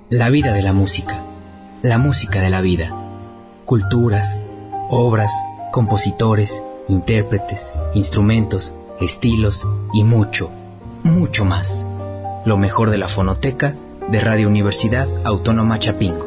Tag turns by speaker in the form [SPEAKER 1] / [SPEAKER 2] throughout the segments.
[SPEAKER 1] La vida de la música de la vida. Culturas, obras, compositores, intérpretes, instrumentos, estilos y mucho, mucho más. Lo mejor de la fonoteca de Radio Universidad Autónoma Chapingo.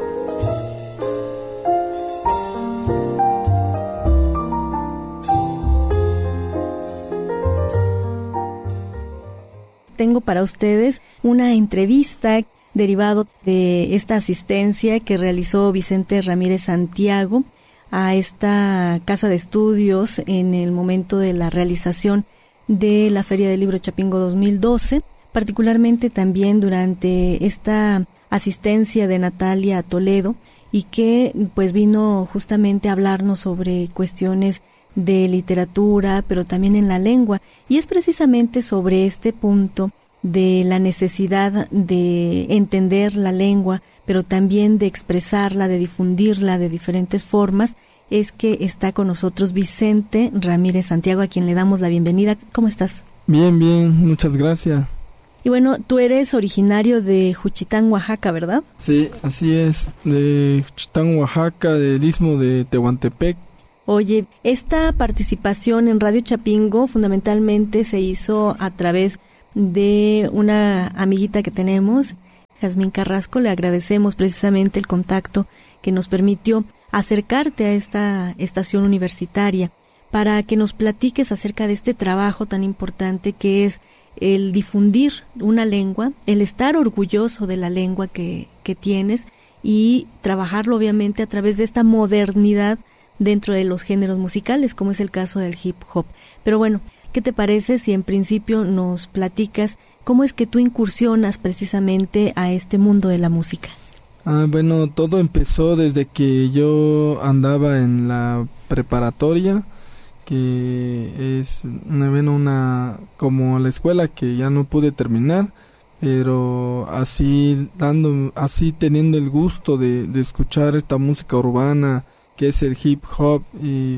[SPEAKER 2] Tengo para ustedes una entrevista derivado de esta asistencia que realizó Vicente Ramírez Santiago a esta casa de estudios en el momento de la realización de la Feria del Libro Chapingo 2012, particularmente también durante esta asistencia de Natalia Toledo, y que pues vino justamente a hablarnos sobre cuestiones de literatura, pero también en la lengua, y es precisamente sobre este punto de la necesidad de entender la lengua, pero también de expresarla, de difundirla de diferentes formas, es que está con nosotros Vicente Ramírez Santiago, a quien le damos la bienvenida. ¿Cómo estás?
[SPEAKER 3] Bien, muchas gracias.
[SPEAKER 2] Y bueno, tú eres originario de Juchitán, Oaxaca, ¿verdad?
[SPEAKER 3] Sí, así es, de Juchitán, Oaxaca, del istmo de Tehuantepec.
[SPEAKER 2] Oye, esta participación en Radio Chapingo fundamentalmente se hizo a través de una amiguita que tenemos, Jazmín Carrasco. Le agradecemos precisamente el contacto que nos permitió acercarte a esta estación universitaria para que nos platiques acerca de este trabajo tan importante que es el difundir una lengua, el estar orgulloso de la lengua que tienes y trabajarlo obviamente a través de esta modernidad dentro de los géneros musicales, como es el caso del hip hop. Pero bueno, ¿qué te parece si en principio nos platicas cómo es que tú incursionas precisamente a este mundo de la música?
[SPEAKER 3] Bueno, todo empezó desde que yo andaba en la preparatoria, que es una como la escuela que ya no pude terminar, pero así teniendo el gusto de escuchar esta música urbana que es el hip hop, y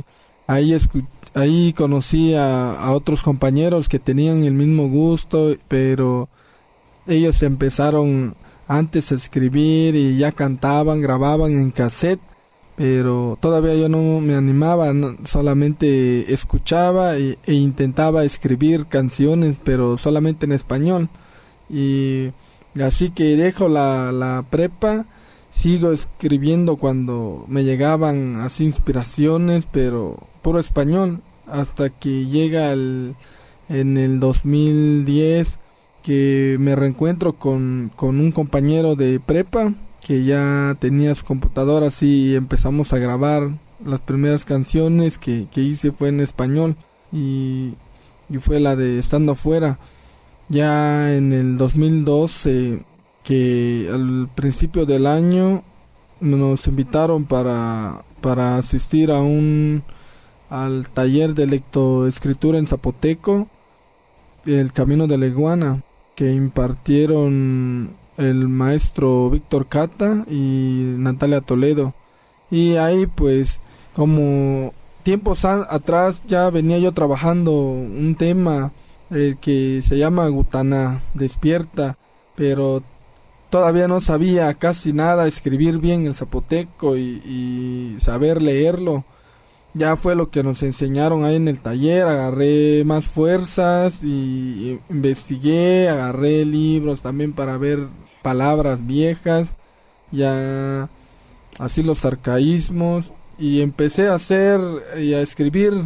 [SPEAKER 3] ahí conocí a otros compañeros que tenían el mismo gusto, pero ellos empezaron antes a escribir y ya cantaban, grababan en cassette, pero todavía yo no me animaba, solamente escuchaba e intentaba escribir canciones, pero solamente en español. Y así que dejo la prepa, sigo escribiendo cuando me llegaban así inspiraciones, pero puro español, hasta que llega en el 2010 que me reencuentro con un compañero de prepa que ya tenía su computadora, así, y empezamos a grabar. Las primeras canciones que hice fue en español y fue la de Estando Afuera. Ya en el 2012, que al principio del año nos invitaron para asistir al taller de lectoescritura en zapoteco, El Camino de la Iguana, que impartieron el maestro Víctor Cata y Natalia Toledo. Y ahí pues, como tiempos atrás ya venía yo trabajando un tema que se llama Gutaná, Despierta, pero todavía no sabía casi nada escribir bien el zapoteco y saber leerlo. Ya fue lo que nos enseñaron ahí en el taller, agarré más fuerzas y investigué, agarré libros también para ver palabras viejas, ya así los arcaísmos, y empecé a hacer y a escribir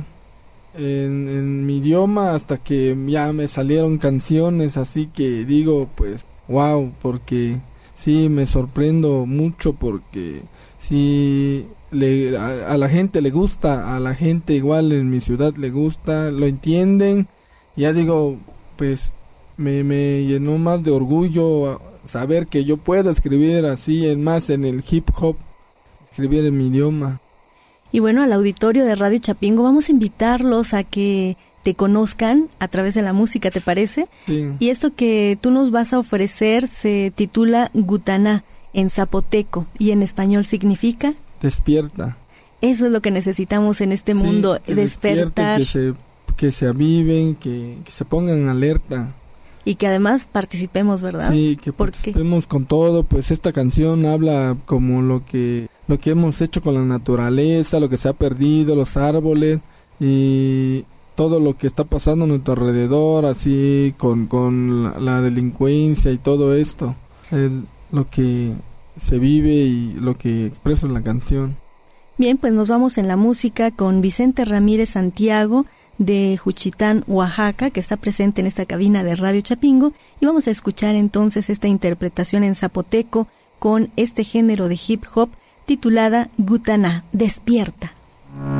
[SPEAKER 3] en mi idioma hasta que ya me salieron canciones, así que digo pues wow, porque sí me sorprendo mucho, porque sí a la gente le gusta, a la gente igual en mi ciudad le gusta, lo entienden. Ya digo, pues me llenó más de orgullo saber que yo puedo escribir así, más en el hip hop, escribir en mi idioma.
[SPEAKER 2] Y bueno, al auditorio de Radio Chapingo vamos a invitarlos a que te conozcan a través de la música, ¿te parece?
[SPEAKER 3] Sí.
[SPEAKER 2] Y esto que tú nos vas a ofrecer se titula Gutaná, en zapoteco, y en español significa
[SPEAKER 3] despierta.
[SPEAKER 2] Eso es lo que necesitamos en este mundo,
[SPEAKER 3] que
[SPEAKER 2] despertar.
[SPEAKER 3] Que se aviven, que se pongan en alerta.
[SPEAKER 2] y que además participemos, ¿verdad?
[SPEAKER 3] Sí, que participemos con todo. Pues esta canción habla como lo que hemos hecho con la naturaleza, lo que se ha perdido, los árboles y todo lo que está pasando a nuestro alrededor, así con la delincuencia y todo esto. Es lo que se vive y lo que expresa en la canción.
[SPEAKER 2] Bien, pues nos vamos en la música con Vicente Ramírez Santiago, de Juchitán, Oaxaca, que está presente en esta cabina de Radio Chapingo, y vamos a escuchar entonces esta interpretación en zapoteco con este género de hip hop titulada Gutaná, Despierta.